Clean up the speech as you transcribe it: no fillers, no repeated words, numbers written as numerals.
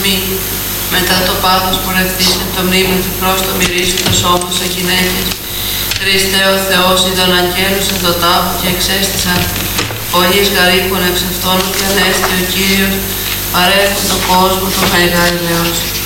μη. Μετά το πάθος πορευθήσεν το μνήμον του προς το μυρίσου το σώμα σε γυναίκες. Χριστέ ο Θεός είδων αγγέλους εν το τάφο και εξέστησαν. Πολλής γαρήχων εξ αυτών και ανέστη ο Κύριος παρέχουν τον κόσμο το μεγάλο ελαιός.